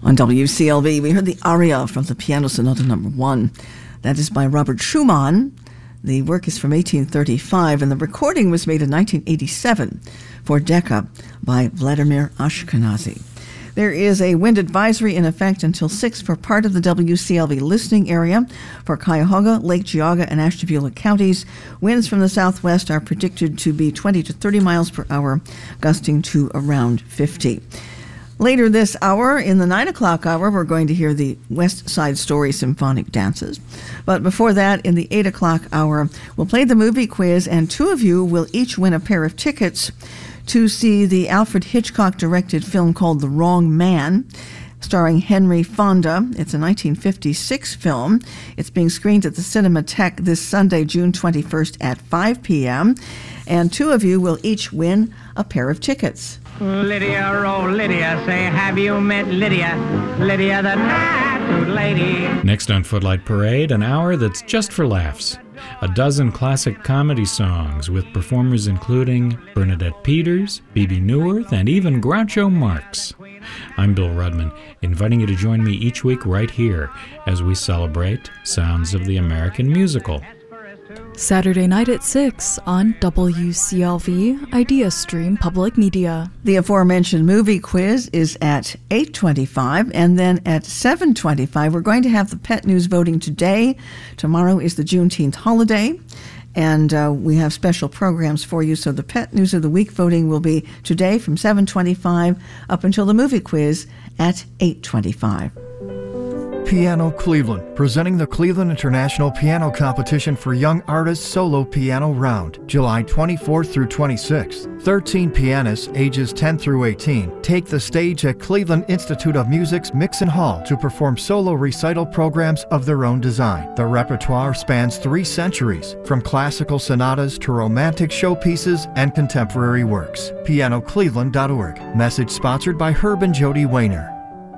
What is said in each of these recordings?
On WCLV, we heard the aria from the Piano Sonata No. 1. That is by Robert Schumann. The work is from 1835, and the recording was made in 1987 for Decca by Vladimir Ashkenazy. There is a wind advisory in effect until 6 for part of the WCLV listening area for Cuyahoga, Lake Geauga, and Ashtabula counties. Winds from the southwest are predicted to be 20 to 30 miles per hour, gusting to around 50. Later this hour, in the 9 o'clock hour, we're going to hear the West Side Story Symphonic Dances. But before that, in the 8 o'clock hour, we'll play the movie quiz, and two of you will each win a pair of tickets to see the Alfred Hitchcock-directed film called The Wrong Man, starring Henry Fonda. It's a 1956 film. It's being screened at the Cinematheque this Sunday, June 21st at 5 p.m. And two of you will each win a pair of tickets. Lydia, oh Lydia, say, have you met Lydia? Lydia the tattooed lady. Next on Footlight Parade, an hour that's just for laughs. A dozen classic comedy songs with performers including Bernadette Peters, Bebe Neuwirth, and even Groucho Marx. I'm Bill Rudman, inviting you to join me each week right here as we celebrate Sounds of the American Musical. Saturday night at 6 on WCLV Idea Stream Public Media. The aforementioned movie quiz is at 8:25, and then at 7:25 we're going to have the Pet News voting today. Tomorrow is the Juneteenth holiday, and we have special programs for you. So the Pet News of the Week voting will be today from 7:25 up until the movie quiz at 8:25. Piano Cleveland, presenting the Cleveland International Piano Competition for Young Artists Solo Piano Round, July 24th through 26th. 13 pianists, ages 10 through 18, take the stage at Cleveland Institute of Music's Mixon Hall to perform solo recital programs of their own design. The repertoire spans 3 centuries, from classical sonatas to romantic showpieces and contemporary works. PianoCleveland.org. Message sponsored by Herb and Jody Wayner.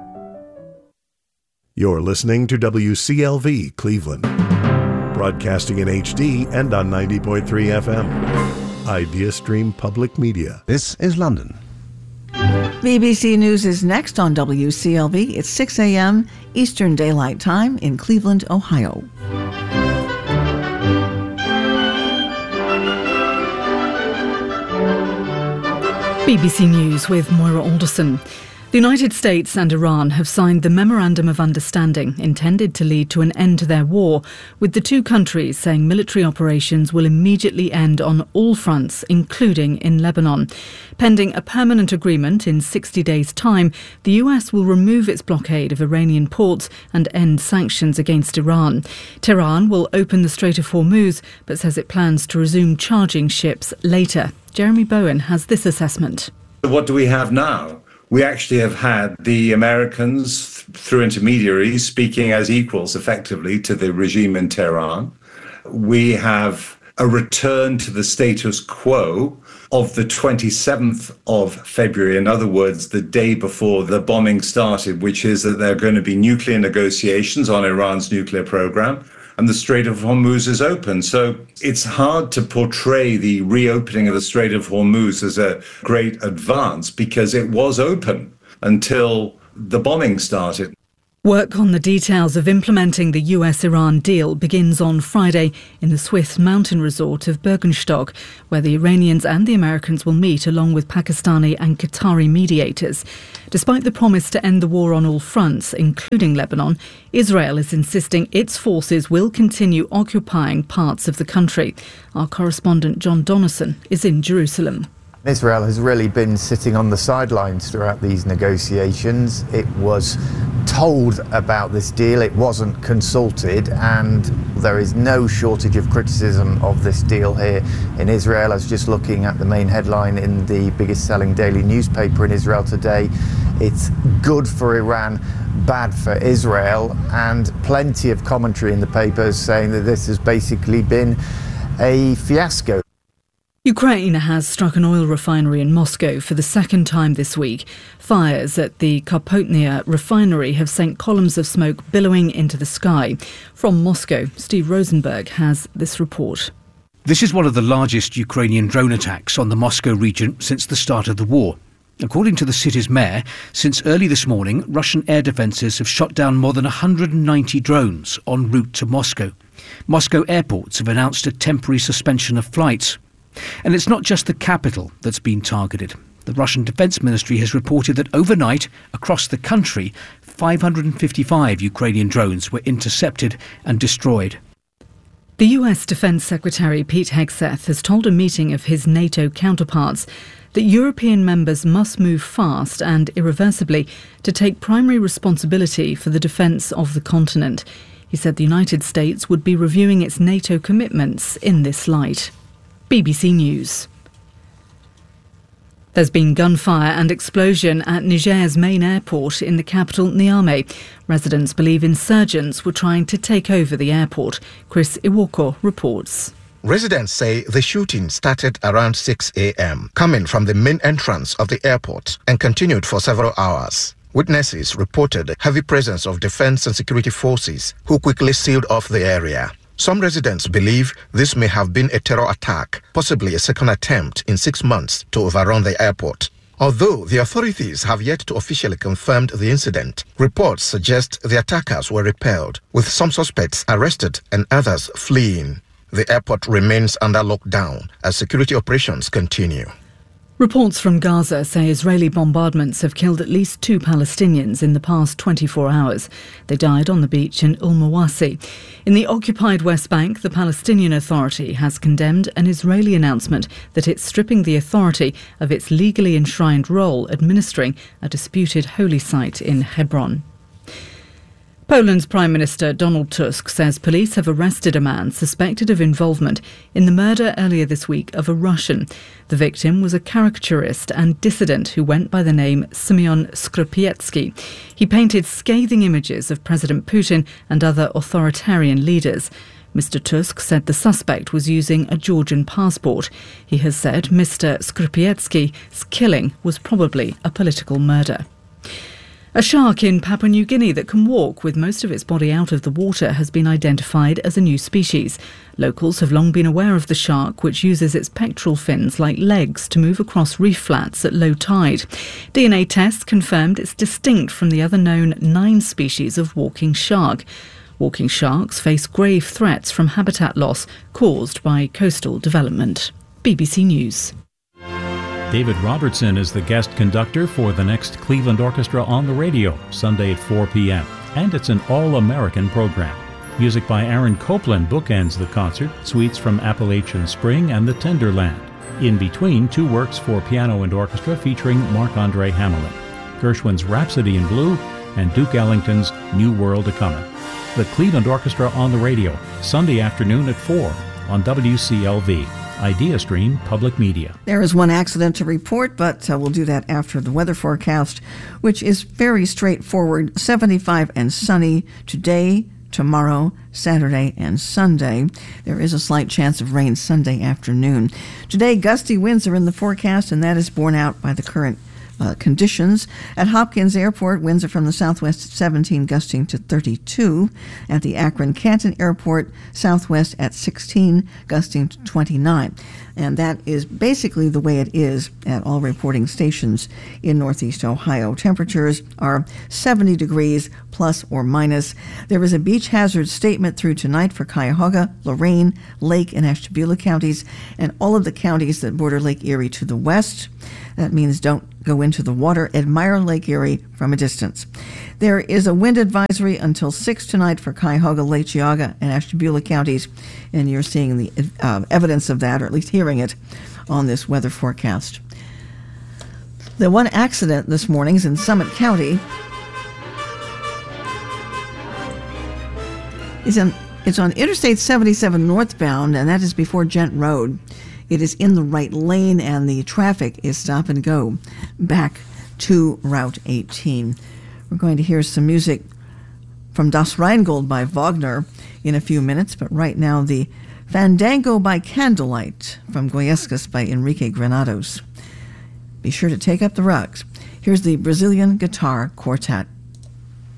You're listening to WCLV Cleveland, broadcasting in HD and on 90.3 FM. Idea Stream Public Media. This is London. BBC News is next on WCLV. It's 6 a.m. Eastern Daylight Time in Cleveland, Ohio. BBC News with Moira Alderson. The United States and Iran have signed the Memorandum of Understanding intended to lead to an end to their war, with the two countries saying military operations will immediately end on all fronts, including in Lebanon. Pending a permanent agreement in 60 days' time, the US will remove its blockade of Iranian ports and end sanctions against Iran. Tehran will open the Strait of Hormuz, but says it plans to resume charging ships later. Jeremy Bowen has this assessment. What do we have now? We actually have had the Americans, through intermediaries, speaking as equals effectively to the regime in Tehran. We have a return to the status quo of the 27th of February, in other words, the day before the bombing started, which is that there are going to be nuclear negotiations on Iran's nuclear program, and the Strait of Hormuz is open. So it's hard to portray the reopening of the Strait of Hormuz as a great advance because it was open until the bombing started. Work on the details of implementing the US-Iran deal begins on Friday in the Swiss mountain resort of Bürgenstock, where the Iranians and the Americans will meet along with Pakistani and Qatari mediators. Despite the promise to end the war on all fronts, including Lebanon, Israel is insisting its forces will continue occupying parts of the country. Our correspondent John Donison is in Jerusalem. Israel has really been sitting on the sidelines throughout these negotiations. It was told about this deal, it wasn't consulted, and there is no shortage of criticism of this deal here in Israel. I was just looking at the main headline in the biggest selling daily newspaper in Israel today. It's good for Iran, bad for Israel, and plenty of commentary in the papers saying that this has basically been a fiasco. Ukraine has struck an oil refinery in Moscow for the second time this week. Fires at the Karpotnia refinery have sent columns of smoke billowing into the sky. From Moscow, Steve Rosenberg has this report. This is one of the largest Ukrainian drone attacks on the Moscow region since the start of the war. According to the city's mayor, since early this morning, Russian air defences have shot down more than 190 drones en route to Moscow. Moscow airports have announced a temporary suspension of flights. And it's not just the capital that's been targeted. The Russian Defence Ministry has reported that overnight, across the country, 555 Ukrainian drones were intercepted and destroyed. The US Defence Secretary Pete Hegseth has told a meeting of his NATO counterparts that European members must move fast and irreversibly to take primary responsibility for the defence of the continent. He said the United States would be reviewing its NATO commitments in this light. BBC News. There's been gunfire and explosion at Niger's main airport in the capital, Niamey. Residents believe insurgents were trying to take over the airport. Chris Iwoko reports. Residents say the shooting started around 6 a.m., coming from the main entrance of the airport and continued for several hours. Witnesses reported heavy presence of defense and security forces who quickly sealed off the area. Some residents believe this may have been a terror attack, possibly a second attempt in 6 months to overrun the airport. Although the authorities have yet to officially confirm the incident, reports suggest the attackers were repelled, with some suspects arrested and others fleeing. The airport remains under lockdown as security operations continue. Reports from Gaza say Israeli bombardments have killed at least 2 Palestinians in the past 24 hours. They died on the beach in Mawasi. In the occupied West Bank, the Palestinian Authority has condemned an Israeli announcement that it's stripping the authority of its legally enshrined role administering a disputed holy site in Hebron. Poland's Prime Minister Donald Tusk says police have arrested a man suspected of involvement in the murder earlier this week of a Russian. The victim was a caricaturist and dissident who went by the name Simeon Skrzydlewski. He painted scathing images of President Putin and other authoritarian leaders. Mr. Tusk said the suspect was using a Georgian passport. He has said Mr. Skrzydlewski's killing was probably a political murder. A shark in Papua New Guinea that can walk with most of its body out of the water has been identified as a new species. Locals have long been aware of the shark, which uses its pectoral fins like legs to move across reef flats at low tide. DNA tests confirmed it's distinct from the other known 9 species of walking shark. Walking sharks face grave threats from habitat loss caused by coastal development. BBC News. David Robertson is the guest conductor for the next Cleveland Orchestra on the Radio, Sunday at 4 p.m. And it's an all-American program. Music by Aaron Copland bookends the concert, suites from Appalachian Spring and the Tenderland. In between, 2 works for piano and orchestra featuring Marc-Andre Hamelin, Gershwin's Rhapsody in Blue and Duke Ellington's New World A-Comin'. The Cleveland Orchestra on the Radio, Sunday afternoon at 4 on WCLV. IdeaStream Public Media. There is one accident to report, but we'll do that after the weather forecast, which is very straightforward. 75 and sunny today, tomorrow, Saturday, and Sunday. There is a slight chance of rain Sunday afternoon. Today, gusty winds are in the forecast, and that is borne out by the current conditions. At Hopkins Airport, winds are from the southwest at 17, gusting to 32. At the Akron-Canton Airport, southwest at 16, gusting to 29. And that is basically the way it is at all reporting stations in Northeast Ohio. Temperatures are 70 degrees plus or minus. There is a beach hazard statement through tonight for Cuyahoga, Lorain, Lake, and Ashtabula counties, and all of the counties that border Lake Erie to the west. That means don't go into the water. Admire Lake Erie from a distance. There is a wind advisory until 6 tonight for Cuyahoga, Lake Geauga, and Ashtabula counties, and you're seeing the evidence of that, or at least hearing it, on this weather forecast. The one accident this morning is in Summit County. It's on Interstate 77 northbound, and that is before Gent Road. It is in the right lane, and the traffic is stop and go back to Route 18. We're going to hear some music from Das Rheingold by Wagner in a few minutes, but right now the Fandango by Candlelight from Goyescas by Enrique Granados. Be sure to take up the rugs. Here's the Brazilian Guitar Quartet.